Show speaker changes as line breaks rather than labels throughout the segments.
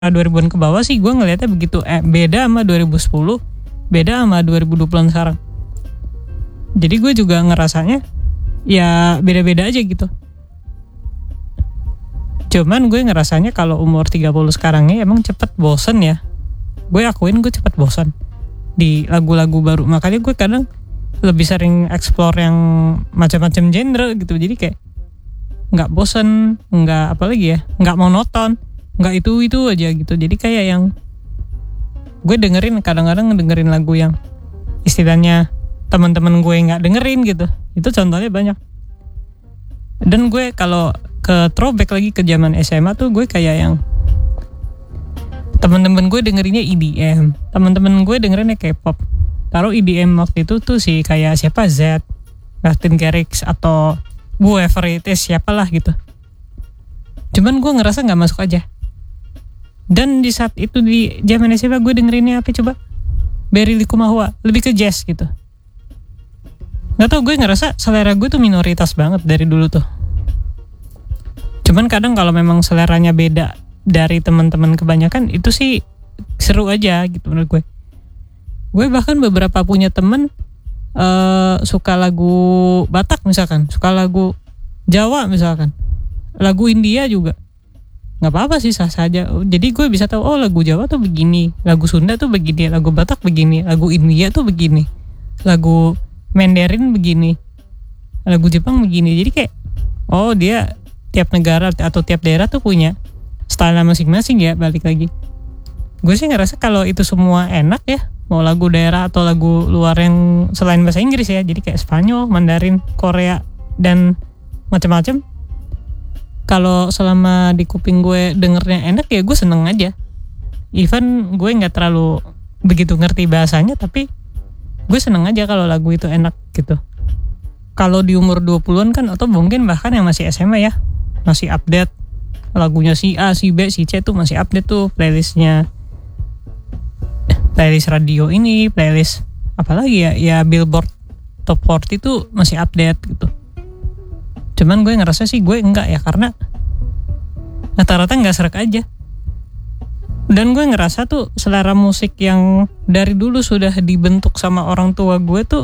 2000-an ke bawah sih gue ngelihatnya begitu. Beda sama 2010, beda sama 2020-an sekarang. Jadi gue juga ngerasanya ya beda-beda aja gitu. Cuman gue ngerasanya kalau umur 30 sekarang ini emang cepet bosen ya. Gue akuin gue cepet bosen di lagu-lagu baru. Makanya gue kadang lebih sering explore yang macam-macam genre gitu. Jadi kayak nggak bosen, nggak apalagi ya, nggak monoton, nggak itu aja gitu. Jadi kayak yang gue kadang-kadang dengerin lagu yang istilahnya teman-teman gue nggak dengerin gitu. Itu contohnya banyak. Dan gue kalau ke throwback lagi ke zaman SMA tuh gue kayak yang teman-teman gue dengerinnya EDM, teman-teman gue dengerinnya K-pop. Taruh EDM waktu itu tuh si kayak siapa, Z, Martin Garrix atau whoever it is, siapalah gitu. Cuman gue ngerasa nggak masuk aja. Dan di saat itu di zaman SMA gue dengerinnya apa coba? Berry Likumahua, lebih ke jazz gitu. Nggak tau, gue ngerasa selera gue tuh minoritas banget dari dulu tuh. Cuman kadang kalau memang seleranya beda dari teman-teman kebanyakan, itu sih seru aja gitu menurut gue. Gue bahkan beberapa punya temen suka lagu Batak misalkan, suka lagu Jawa misalkan, lagu India juga, nggak apa-apa sih, sah saja. Jadi gue bisa tahu, oh lagu Jawa tuh begini, lagu Sunda tuh begini, lagu Batak begini, lagu India tuh begini, lagu Mandarin begini, lagu Jepang begini. Jadi kayak oh dia tiap negara atau tiap daerah tuh punya style masing-masing ya. Balik lagi, gue sih ngerasa kalau itu semua enak ya, mau lagu daerah atau lagu luar yang selain bahasa Inggris ya, jadi kayak Spanyol, Mandarin, Korea dan macam-macam. Kalau selama di kuping gue dengernya enak ya gue seneng aja. Even gue nggak terlalu begitu ngerti bahasanya, tapi gue seneng aja kalau lagu itu enak gitu. Kalau di umur 20-an kan, atau mungkin bahkan yang masih SMA ya, masih update lagunya si A, si B, si C tuh masih update tuh playlist radio ini, playlist apalagi ya Billboard Top 40 itu masih update gitu. Cuman gue ngerasa sih gue enggak ya, karena rata-rata nggak serak aja. Dan gue ngerasa tuh selera musik yang dari dulu sudah dibentuk sama orang tua gue tuh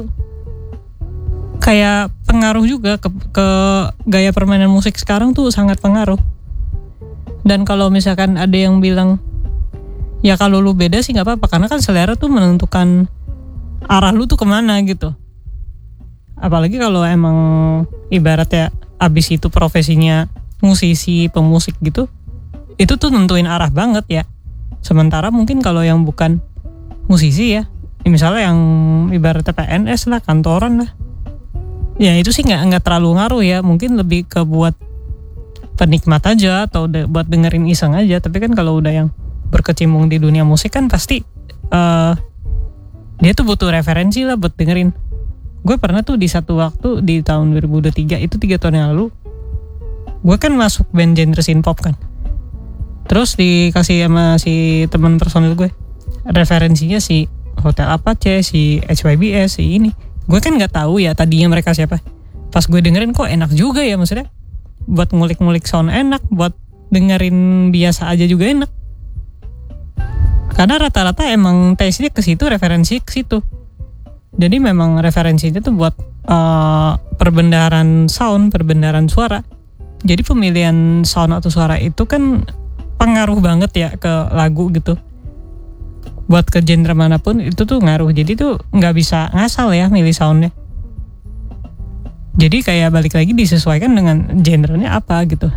kayak pengaruh juga ke gaya permainan musik sekarang tuh, sangat pengaruh. Dan kalau misalkan ada yang bilang ya kalau lu beda sih nggak apa-apa, karena kan selera tuh menentukan arah lu tuh kemana gitu. Apalagi kalau emang ibaratnya abis itu profesinya musisi, pemusik gitu, itu tuh nentuin arah banget ya. Sementara mungkin kalau yang bukan musisi ya misalnya yang ibaratnya PNS lah, kantoran lah, ya itu sih nggak terlalu ngaruh ya. Mungkin lebih ke buat penikmat aja atau buat dengerin iseng aja. Tapi kan kalau udah yang berkecimpung di dunia musik kan pasti dia tuh butuh referensi lah buat dengerin. Gue pernah tuh di satu waktu di tahun 2023, itu 3 tahun yang lalu, gue kan masuk band genre synthpop kan. Terus dikasih sama si teman personil gue referensinya si Hotel Apache, si HYBS, si ini. Gue kan nggak tahu ya tadinya mereka siapa. Pas gue dengerin kok enak juga ya, maksudnya buat ngulik-ngulik sound enak, buat dengerin biasa aja juga enak. Karena rata-rata emang taste-nya ke situ, referensi ke situ. Jadi memang referensinya tuh buat perbendaharaan sound, perbendaharaan suara. Jadi pemilihan sound atau suara itu kan pengaruh banget ya ke lagu gitu. Buat ke genre manapun itu tuh ngaruh. Jadi tuh nggak bisa ngasal ya milih soundnya. Jadi kayak balik lagi disesuaikan dengan genrenya apa gitu.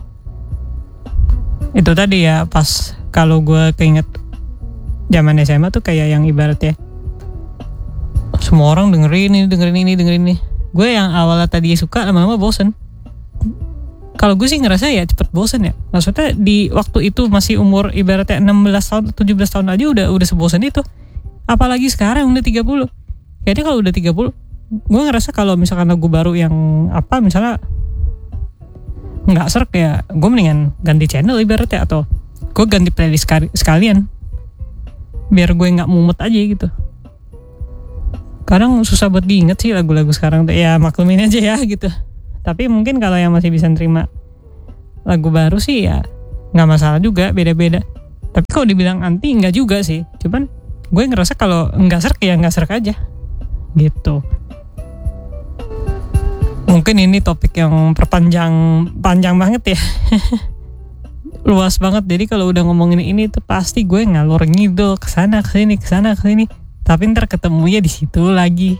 Itu tadi ya, pas kalau gue keinget zaman SMA tuh kayak yang ibaratnya semua orang dengerin ini. Gue yang awalnya tadi suka lama-lama bosen. Kalau gue sih ngerasa ya cepet bosen ya. Maksudnya di waktu itu masih umur ibaratnya 16 tahun, 17 tahun aja udah sebosen itu. Apalagi sekarang udah 30. Kayaknya kalau udah 30, gue ngerasa kalau misalkan lagu baru yang apa misalnya nggak serak ya, gue mendingan ganti channel ibaratnya, atau gue ganti playlist sekalian biar gue nggak mumet aja gitu. Kadang susah buat diinget sih lagu-lagu sekarang, ya maklumin aja ya gitu. Tapi mungkin kalau yang masih bisa nerima lagu baru sih ya nggak masalah juga, beda-beda. Tapi kalau dibilang anti enggak juga sih, cuman gue ngerasa kalau enggak serk ya enggak serk aja gitu. Mungkin ini topik yang panjang banget ya. Luas banget, jadi kalau udah ngomongin ini tuh pasti gue ngalor ngidul kesana kesini. Tapi ntar ketemunya di situ lagi.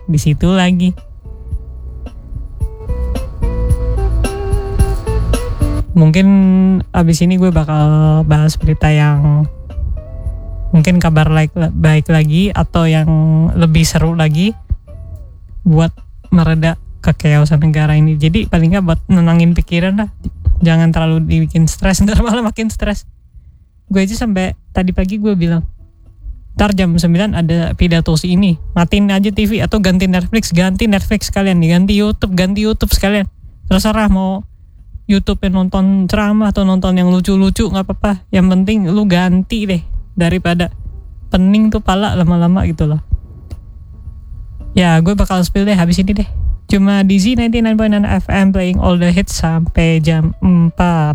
Mungkin abis ini gue bakal bahas berita yang mungkin kabar baik lagi atau yang lebih seru lagi buat mereda kechaosan negara ini. Jadi paling nggak buat nenangin pikiran lah. Jangan terlalu dibikin stres, ntar malah makin stres. Gue aja sampai tadi pagi gue bilang, ntar jam 9 ada pidato si ini, matiin aja TV atau ganti Netflix sekalian nih, ganti YouTube sekalian. Terserah mau YouTube yang nonton ceramah atau nonton yang lucu-lucu nggak apa-apa. Yang penting lu ganti deh, daripada pening tuh pala lama-lama gitu loh. Ya gue bakal spill deh habis ini deh. Cuma di Z99.9 FM playing all the hits sampai jam 4.